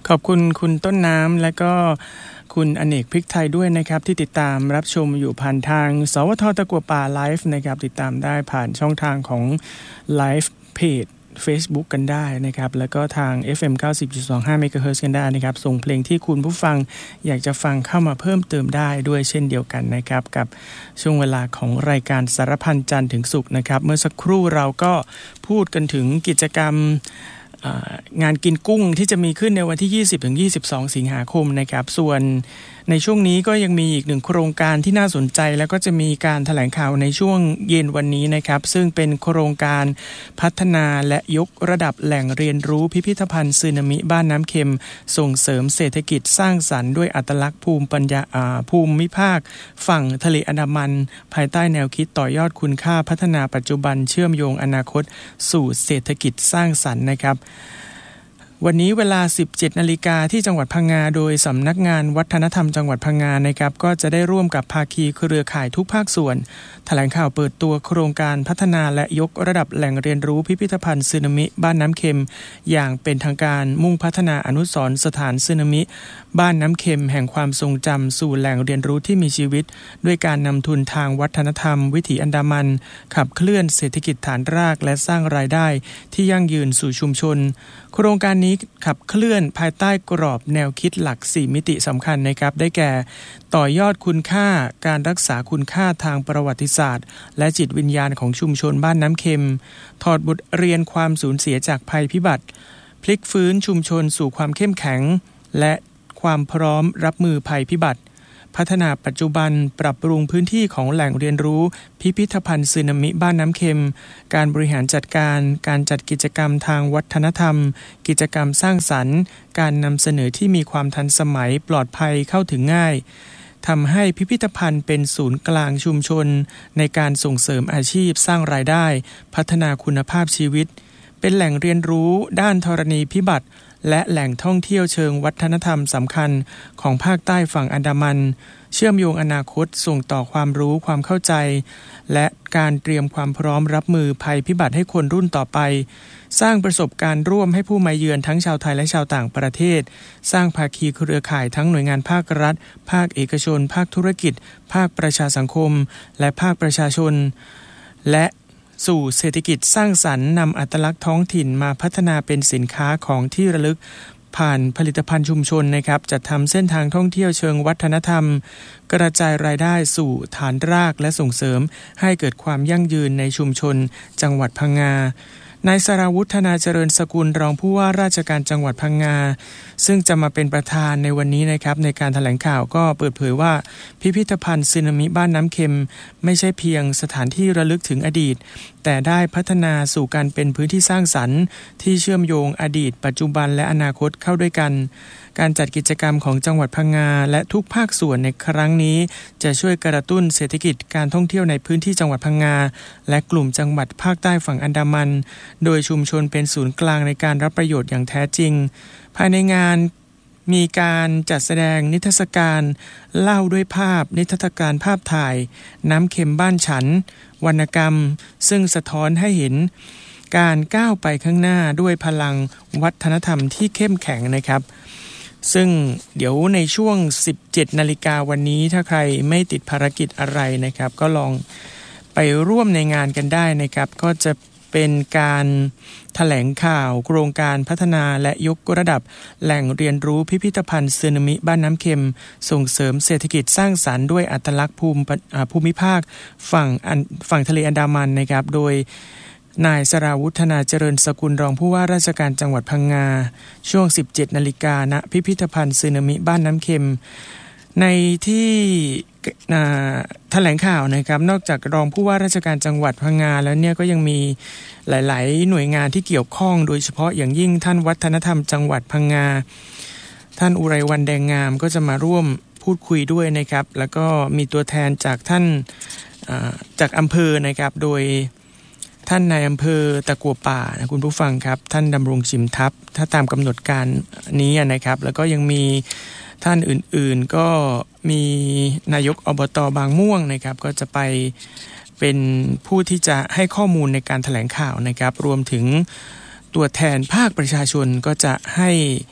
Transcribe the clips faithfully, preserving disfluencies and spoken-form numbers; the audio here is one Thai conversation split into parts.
ขอบคุณคุณต้นน้ำและก็คุณอเนกพริกไทยด้วยนะครับที่ติดตามรับชมอยู่ผ่านทางสวทตะกั่วป่าไลฟ์นะครับติดตามได้ผ่านช่องทางของไลฟ์เพจFacebook กันได้นะครับแล้วก็ทาง เอฟ เอ็ม เก้าสิบจุดสองห้า เมกะเฮิรตซ์กันได้นะครับส่งเพลงที่คุณผู้ฟังอยากจะฟังเข้ามาเพิ่มเติมได้ด้วยเช่นเดียวกันนะครับกับช่วงเวลาของรายการสารพันจันทร์ถึงศุกร์นะครับเมื่อสักครู่เราก็พูดกันถึงกิจกรรมงานกินกุ้งที่จะมีขึ้นในวันที่ ยี่สิบถึงยี่สิบสอง สิงหาคมนะครับส่วนในช่วงนี้ก็ยังมีอีกหนึ่งโครงการที่น่าสนใจแล้วก็จะมีการแถลงข่าวในช่วงเย็นวันนี้นะครับซึ่งเป็นโครงการพัฒนาและยกระดับแหล่งเรียนรู้พิพิธภัณฑ์สึนามิบ้านน้ำเค็มส่งเสริมเศรษฐกิจสร้างสรรค์ด้วยอัตลักษณ์ภูมิปัญญาภูมิภาคฝั่งทะเลอันดามันภายใต้แนวคิดต่อยอดคุณค่าพัฒนาปัจจุบันเชื่อมโยงอนาคตสู่เศรษฐกิจสร้างสรรค์นะครับวันนี้เวลา สิบเจ็ดนาฬิกา ที่จังหวัดพังงาโดยสำนักงานวัฒนธรรมจังหวัดพังงานะครับก็จะได้ร่วมกับภาคีเครือข่ายทุกภาคส่วนแถลงข่าวเปิดตัวโครงการพัฒนาและยกระดับแหล่งเรียนรู้พิพิธภัณฑ์สึนามิบ้านน้ำเค็มอย่างเป็นทางการมุ่งพัฒนาอนุสรณ์สถานสึนามิบ้านน้ำเค็มแห่งความทรงจำสู่แหล่งเรียนรู้ที่มีชีวิตด้วยการนำทุนทางวัฒนธรรมวิถีอันดามันขับเคลื่อนเศรษฐกิจฐานรากและสร้างรายได้ที่ยั่งยืนสู่ชุมชนโครงการนี้ขับเคลื่อนภายใต้กรอบแนวคิดหลักสี่มิติสำคัญนะครับได้แก่ต่อยอดคุณค่าการรักษาคุณค่าทางประวัติศาสตร์และจิตวิญญาณของชุมชนบ้านน้ำเค็มถอดบทเรียนความสูญเสียจากภัยพิบัติพลิกฟื้นชุมชนสู่ความเข้มแข็งและความพร้อมรับมือภัยพิบัติพัฒนาปัจจุบันปรับปรุงพื้นที่ของแหล่งเรียนรู้พิพิธภัณฑ์สึนามิบ้านน้ำเค็มการบริหารจัดการการจัดกิจกรรมทางวัฒนธรรมกิจกรรมสร้างสรรค์การนำเสนอที่มีความทันสมัยปลอดภัยเข้าถึงง่ายทำให้พิพิธภัณฑ์เป็นศูนย์กลางชุมชนในการส่งเสริมอาชีพสร้างรายได้พัฒนาคุณภาพชีวิตเป็นแหล่งเรียนรู้ด้านธรณีพิบัติและแหล่งท่องเที่ยวเชิงวัฒนธรรมสำคัญของภาคใต้ฝั่งอันดามันเชื่อมโยงอนาคตส่งต่อความรู้ความเข้าใจและการเตรียมความพร้อมรับมือภัยพิบัติให้คนรุ่นต่อไปสร้างประสบการณ์ร่วมให้ผู้มาเยือนทั้งชาวไทยและชาวต่างประเทศสร้างภาคีเครือข่ายทั้งหน่วยงานภาครัฐภาคเอกชนภาคธุรกิจภาคประชาสังคมและภาคประชาชนและสู่เศรษฐกิจสร้างสรรค์นำอัตลักษณ์ท้องถิ่นมาพัฒนาเป็นสินค้าของที่ระลึกผ่านผลิตภัณฑ์ชุมชนนะครับจัดทำเส้นทางท่องเที่ยวเชิงวัฒนธรรมกระจายรายได้สู่ฐานรากและส่งเสริมให้เกิดความยั่งยืนในชุมชนจังหวัดพังงานายสราวุฒิ ธนาเจริญสกุลรองผู้ว่าราชการจังหวัดพังงาซึ่งจะมาเป็นประธานในวันนี้นะครับในการแถลงข่าวก็เปิดเผยว่าพิพิธภัณฑ์สึนามิบ้านน้ำเค็มไม่ใช่เพียงสถานที่ระลึกถึงอดีตแต่ได้พัฒนาสู่การเป็นพื้นที่สร้างสรรค์ที่เชื่อมโยงอดีตปัจจุบันและอนาคตเข้าด้วยกันการจัดกิจกรรมของจังหวัดพังงาและทุกภาคส่วนในครั้งนี้จะช่วยกระตุ้นเศรษฐกิจการท่องเที่ยวในพื้นที่จังหวัดพังงาและกลุ่มจังหวัดภาคใต้ฝั่งอันดามันโดยชุมชนเป็นศูนย์กลางในการรับประโยชน์อย่างแท้จริงภายในงานมีการจัดแสดงนิทรรศการเล่าด้วยภาพนิทรรศการภาพถ่ายน้ำเค็มบ้านฉันวรรณกรรมซึ่งสะท้อนให้เห็นการก้าวไปข้างหน้าด้วยพลังวัฒนธรรมที่เข้มแข็งนะครับซึ่งเดี๋ยวในช่วง สิบเจ็ดนาฬิกา วันนี้ถ้าใครไม่ติดภารกิจอะไรนะครับก็ลองไปร่วมในงานกันได้นะครับก็จะเป็นการแถลงข่าวโครงการพัฒนาและยกระดับแหล่งเรียนรู้พิพิธภัณฑ์สึนามิบ้านน้ำเค็มส่งเสริมเศรษฐกิจสร้างสรรค์ด้วยอัตลักษณ์ภูมิภูมิภาคฝั่งฝั่งทะเลอันดามันนะครับโดยนายสราวุฒิ ธนาเจริญสกุลรองผู้ว่าราชการจังหวัดพังงาช่วง สิบเจ็ดนาฬิกา ณพิพิธภัณฑ์สึนามิบ้านน้ำเค็มในที่แถลงข่าวนะครับนอกจากรองผู้ว่าราชการจังหวัดพังงาแล้วเนี่ยก็ยังมีหลายๆหน่วยงานที่เกี่ยวข้องโดยเฉพาะอย่างยิ่งท่านวัฒนธรรมจังหวัดพังงาท่านอุไรวรรณแดงงามก็จะมาร่วมพูดคุยด้วยนะครับแล้วก็มีตัวแทนจากท่านจากอำเภอนะครับโดยท่านนายอำเภอตะกั่วป่านะคุณผู้ฟังครับท่านดำรงชิมทัพถ้าตามกำหนดการนี้นะครับแล้วก็ยังมีท่านอื่นๆก็มีนายกอบต.บางม่วงนะครับก็จะไปเป็นผู้ที่จะให้ข้อมูลในการแถลงข่าวนะครับรวมถึงตัวแทนภาคประชาชนก็จะให้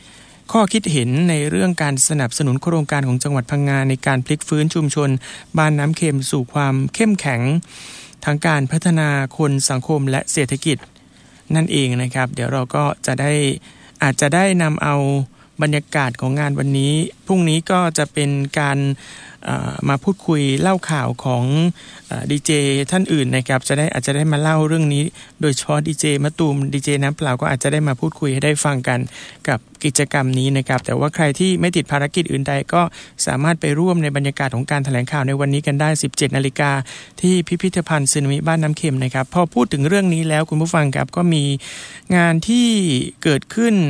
ข้อคิดเห็นในเรื่องการสนับสนุนโครงการของจังหวัดพังงาในการพลิกฟื้นชุมชนบ้านน้ำเค็มสู่ความเข้มแข็งทั้งการพัฒนาคนสังคมและเศรษฐกิจนั่นเองนะครับเดี๋ยวเราก็จะได้อาจจะได้นำเอาบรรยากาศของงานวันนี้พรุ่งนี้ก็จะเป็นการมาพูดคุยเล่าข่าวของดีเจท่านอื่นนะครับจะได้อาจจะได้มาเล่าเรื่องนี้โดยเฉพาะดีเจมะตูมดีเจน้ำเปล่าก็อาจจะได้มาพูดคุยให้ได้ฟังกันกับกิจกรรมนี้นะครับแต่ว่าใครที่ไม่ติดภารกิจอื่นใดก็สามารถไปร่วมในบรรยากาศของการแถลงข่าวในวันนี้กันได้ สิบเจ็ดนาฬิกา นที่พิพิธภัณฑ์สึนามิบ้านน้ำเค็มนะครับพอพูดถึงเรื่องนี้แล้วคุณผู้ฟังครับก็มีงานที่เกิดขึ้น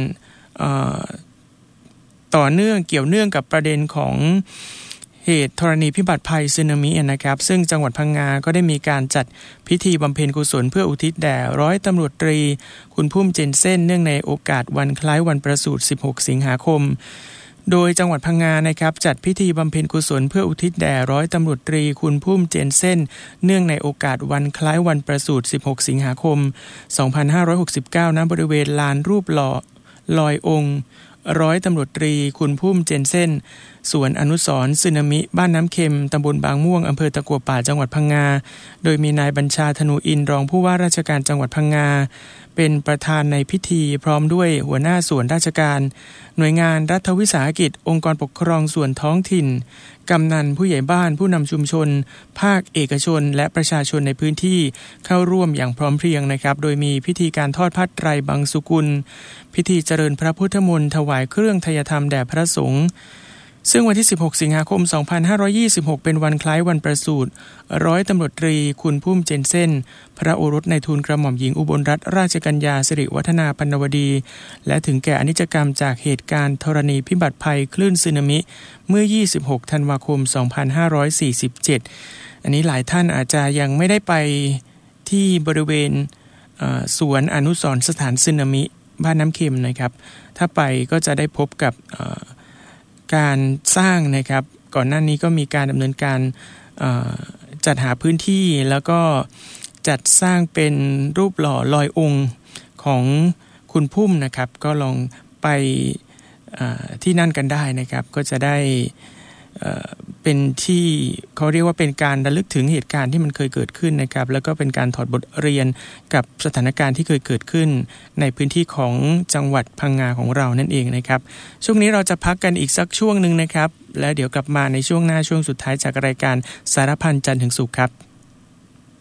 ต่อเนื่องเกี่ยวเนื่องกับประเด็นของเหตุธรณีพิบัติภัยสึนามินะครับซึ่งจังหวัดพังงาก็ได้มีการจัดพิธีบำเพ็ญกุศลเพื่ออุทิศแด่ร้อยตำรวจตรีคุณพุ่มเจนเซ่นเนื่องในโอกาสวันคล้ายวันประสูติสิบหกสิงหาคมโดยจังหวัดพังงานะครับจัดพิธีบำเพ็ญกุศลเพื่ออุทิศแด่ร้อยตำรวจตรีคุณพุ่มเจนเซ่นเนื่องในโอกาสวันคล้ายวันประสูติสิบหกสิงหาคมสองพันห้าร้อยหกสิบเก้าณบริเวณลานรูปหล่อลอยองค์ร้อยตำรวจตรีคุณพุ่มเจนเซ่นสวนอนุสรณ์สึนามิบ้านน้ำเค็มตำบลบางม่วงอำเภอตะกั่วป่าจังหวัดพังงาโดยมีนายบัญชาธนูอินทร์รองผู้ว่าราชการจังหวัดพังงาเป็นประธานในพิธีพร้อมด้วยหัวหน้าส่วนราชการหน่วยงานรัฐวิสาหกิจองค์กรปกครองส่วนท้องถิ่นกำนันผู้ใหญ่บ้านผู้นำชุมชนภาคเอกชนและประชาชนในพื้นที่เข้าร่วมอย่างพร้อมเพรียงนะครับโดยมีพิธีการทอดผ้าไตรบังสุกุลพิธีเจริญพระพุทธมนต์ถวายเครื่องไทยธรรมแด่พระสงฆ์ซึ่งวันที่สิบหกสิงหาคมสองพันห้าร้อยยี่สิบหกเป็นวันคล้ายวันประสูติร้อยตำรวจตรีคุณพุ่มเจนเซ่นพระโอรสในทูลกระหม่อมหญิงอุบลรัตนราชกัญญาสิริวัฒนาพันนวดีและถึงแก่อนิจกรรมจากเหตุการณ์ธรณีพิบัติภัยคลื่นสึนามิเมื่อยี่สิบหกธันวาคมสองพันห้าร้อยสี่สิบเจ็ดอันนี้หลายท่านอาจจะยังไม่ได้ไปที่บริเวณสวนอนุสรณ์สถานสึนามิบ้านน้ำเค็มนะครับถ้าไปก็จะได้พบกับการสร้างนะครับก่อนหน้านี้ก็มีการดำเนินการจัดหาพื้นที่แล้วก็จัดสร้างเป็นรูปหล่อลอยองค์ของคุณพุ่มนะครับก็ลองไปที่นั่นกันได้นะครับก็จะได้เป็นที่เขาเรียกว่าเป็นการระลึกถึงเหตุการณ์ที่มันเคยเกิดขึ้นนะครับแล้วก็เป็นการถอดบทเรียนกับสถานการณ์ที่เคยเกิดขึ้นในพื้นที่ของจังหวัดพังงาของเรานั่นเองนะครับช่วงนี้เราจะพักกันอีกสักช่วงนึงนะครับแล้วเดี๋ยวกลับมาในช่วงหน้าช่วงสุดท้ายจากรายการสารพันจันทร์ถึงศุกร์ครับ